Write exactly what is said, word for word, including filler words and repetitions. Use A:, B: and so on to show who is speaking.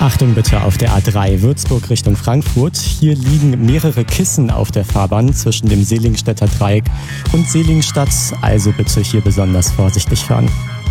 A: Achtung bitte auf der A drei Würzburg Richtung Frankfurt. Hier liegen mehrere Kissen auf der Fahrbahn zwischen dem Selingstädter Dreieck und Selingstadt. Also bitte hier besonders vorsichtig fahren.